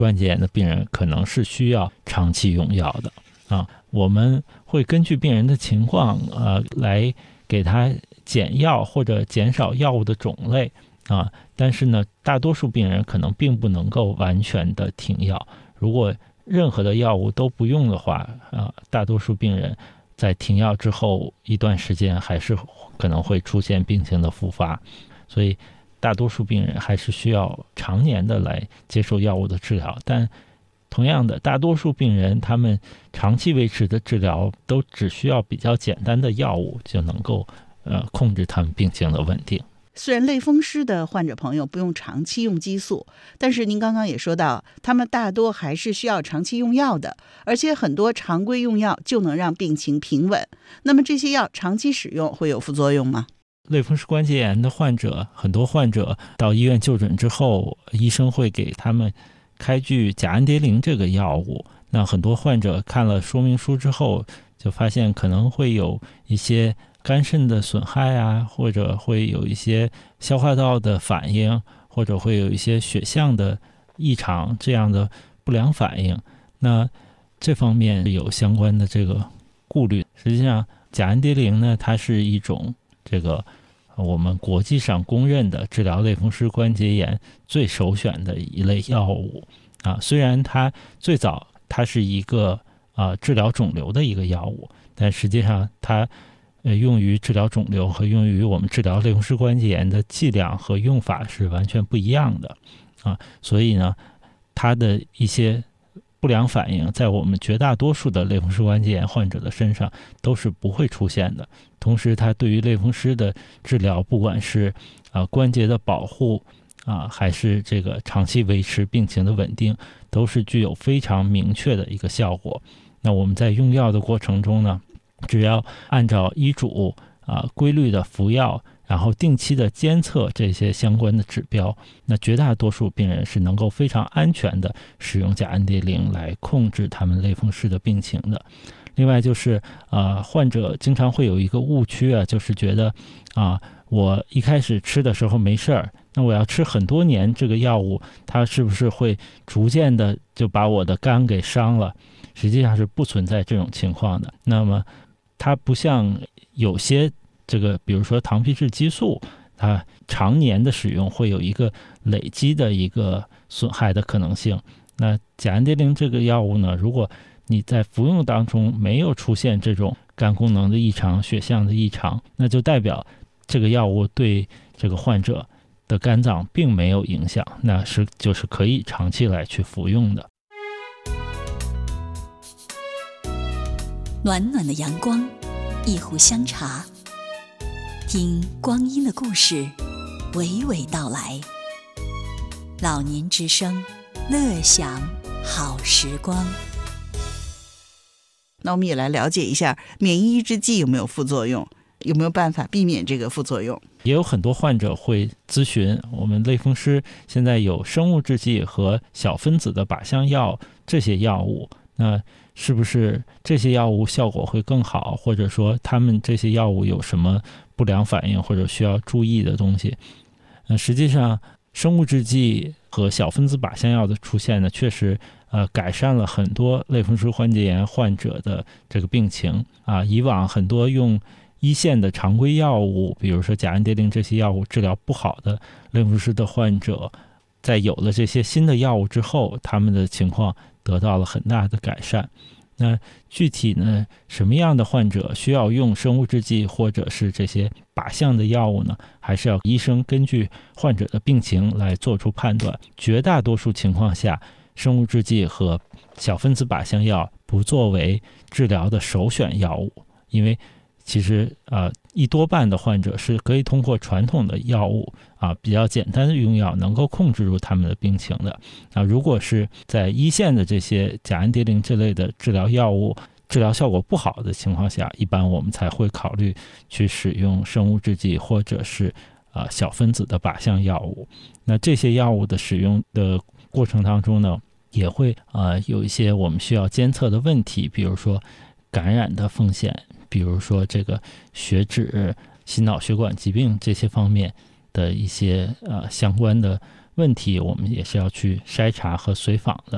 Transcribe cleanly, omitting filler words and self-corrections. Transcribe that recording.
关节炎的病人可能是需要长期用药的我们会根据病人的情况来给他减药或者减少药物的种类但是呢，大多数病人可能并不能够完全的停药。如果任何的药物都不用的话大多数病人在停药之后一段时间还是可能会出现病情的复发，所以大多数病人还是需要常年的来接受药物的治疗。但同样的，大多数病人他们长期维持的治疗都只需要比较简单的药物就能够控制他们病情的稳定。 虽然类风湿的患者朋友不用长期用激素，但是您刚刚也说到，他们大多还是需要长期用药的，而且很多常规用药就能让病情平稳。那么这些药长期使用会有副作用吗？ 类风湿关节炎的患者，很多患者到医院就诊之后，医生会给他们开具甲氨蝶呤这个药物。那很多患者看了说明书之后，就发现可能会有一些肝肾的损害或者会有一些消化道的反应，或者会有一些血象的异常这样的不良反应。那这方面有相关的这个顾虑。实际上甲氨蝶呤呢，它是一种这个我们国际上公认的治疗类风湿关节炎最首选的一类药物虽然它最早它是一个治疗肿瘤的一个药物，但实际上它用于治疗肿瘤和用于我们治疗类风湿关节炎的剂量和用法是完全不一样的所以呢，它的一些不良反应在我们绝大多数的类风湿关节炎患者的身上都是不会出现的。同时它对于类风湿的治疗，不管是关节的保护还是这个长期维持病情的稳定，都是具有非常明确的一个效果。那我们在用药的过程中呢，只要按照医嘱规律的服药，然后定期的监测这些相关的指标，那绝大多数病人是能够非常安全的使用甲氨蝶呤来控制他们类风湿的病情的。另外就是患者经常会有一个误区就是觉得我一开始吃的时候没事儿，那我要吃很多年这个药物，它是不是会逐渐的就把我的肝给伤了？实际上是不存在这种情况的。那么它不像有些这个比如说糖皮质激素，它常年的使用会有一个累积的一个损害的可能性。那甲氨蝶呤这个药物呢，如果你在服用当中没有出现这种肝功能的异常、血象的异常，那就代表这个药物对这个患者的肝脏并没有影响，那就是可以长期来去服用的。 暖暖的阳光，一壶香茶，听光阴的故事娓娓道来。老年之声，乐享好时光。 那我们也来了解一下免疫抑制剂有没有副作用，有没有办法避免这个副作用？ 也有很多患者会咨询我们类风湿现在有生物制剂和小分子的靶向药这些药物，那是不是这些药物效果会更好，或者说他们这些药物有什么不良反应或者需要注意的东西？实际上生物制剂和小分子靶向药的出现呢，确实改善了很多类风湿关节炎患者的这个病情以往很多用一线的常规药物，比如说甲氨蝶呤这些药物治疗不好的类风湿的患者，在有了这些新的药物之后，他们的情况得到了很大的改善。那具体呢，什么样的患者需要用生物制剂或者是这些靶向的药物呢？还是要医生根据患者的病情来做出判断。绝大多数情况下，生物制剂和小分子靶向药不作为治疗的首选药物，因为其实一多半的患者是可以通过传统的药物比较简单的用药能够控制住他们的病情的。如果是在一线的这些甲氨蝶呤这类的治疗药物治疗效果不好的情况下，一般我们才会考虑去使用生物制剂或者是小分子的靶向药物。那这些药物的使用的过程当中呢，也会有一些我们需要监测的问题，比如说感染的风险，比如说这个血脂、心脑血管疾病这些方面的一些相关的问题，我们也是要去筛查和随访的。